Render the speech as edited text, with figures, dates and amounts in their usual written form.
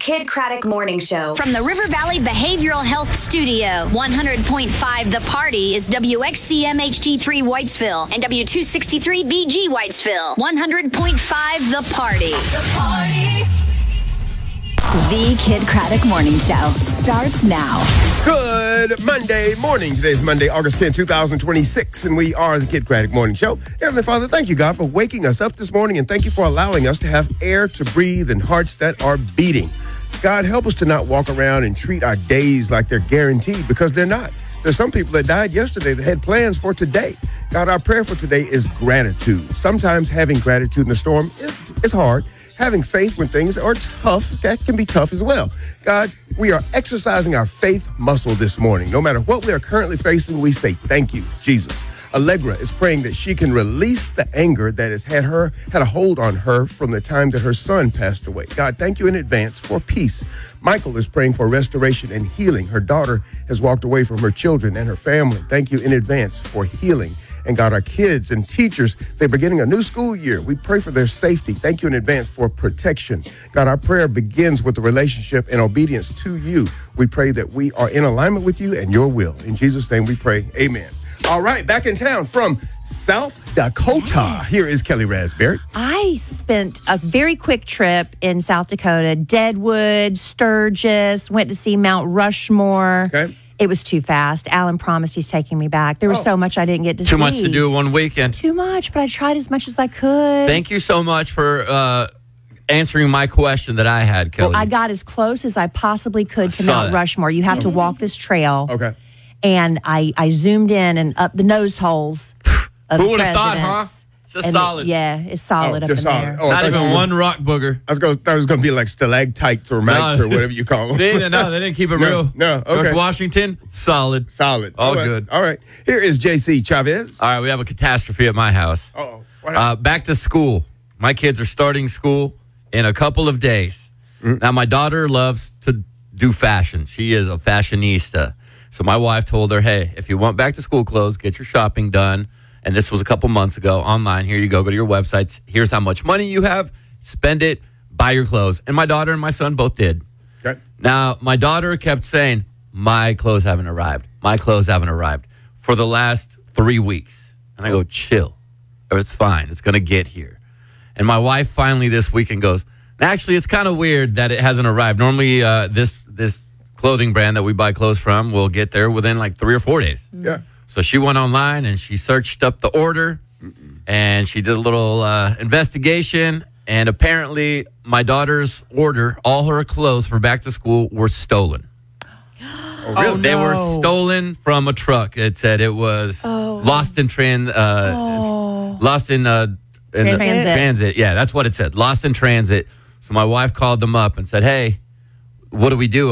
Kid Craddock Morning Show. From the River Valley Behavioral Health Studio, 100.5 The Party is WXCM HD3 Whitesville and W263 BG Whitesville. 100.5 The Party. The Party. The Kid Craddock Morning Show starts now. Good Monday morning. Today's Monday, August 10, 2026, and we are the Kid Craddock Morning Show. Heavenly Father, thank you, God, for waking us up this morning, and thank you for allowing us to have air to breathe and hearts that are beating. God, help us to not walk around and treat our days like they're guaranteed, because they're not. There's some people that died yesterday that had plans for today. God, our prayer for today is gratitude. Sometimes having gratitude in the storm is hard. Having faith when things are tough, that can be tough as well. God, we are exercising our faith muscle this morning. No matter what we are currently facing, we say thank you, Jesus. Allegra is praying that she can release the anger that has had a hold on her from the time that her son passed away. God, thank you in advance for peace. Michael is praying for restoration and healing. Her daughter has walked away from her children and her family. Thank you in advance for healing. And God, our kids and teachers, they're beginning a new school year. We pray for their safety. Thank you in advance for protection. God, our prayer begins with the relationship and obedience to you. We pray that we are in alignment with you and your will. In Jesus' name we pray, amen. All right, back in town from South Dakota. Yes. Here is Kelly Raspberry. I spent a very quick trip in South Dakota, Deadwood, Sturgis, went to see Mount Rushmore. Okay. It was too fast. Alan promised he's taking me back. There was so much I didn't get to see. Too much to do one weekend. Too much, but I tried as much as I could. Thank you so much for answering my question that I had, Kelly. Well, I got as close as I possibly could to Mount Rushmore. You have to walk this trail. Okay. And I zoomed in and up the nose holes of Who would have thought, huh? Just solid. It's solid up in there. Not even one rock booger. I thought it was going to be like stalactites or mites or whatever you call them. They didn't keep it real. No, okay. George Washington, solid. All good. All right. Here is JC Chavez. All right, we have a catastrophe at my house. Back to school. My kids are starting school in a couple of days. Now, my daughter loves to do fashion. She is a fashionista. So my wife told her, hey, if you want back to school clothes, get your shopping done. And this was a couple months ago online. Here you go. Go to your websites. Here's how much money you have. Spend it. Buy your clothes. And my daughter and my son both did. Okay. Now, my daughter kept saying, my clothes haven't arrived. My clothes haven't arrived for the last 3 weeks. And I go, chill. Or it's fine. It's going to get here. And my wife finally this weekend goes, actually, it's kind of weird that it hasn't arrived. Normally, this clothing brand that we buy clothes from will get there within like 3 or 4 days. Yeah. So she went online and she searched up the order and she did a little investigation. And apparently my daughter's order, all her clothes for back to school were stolen. Oh, really? They were stolen from a truck. It said it was lost in transit. Yeah, that's what it said. Lost in transit. So my wife called them up and said, hey, what do we do?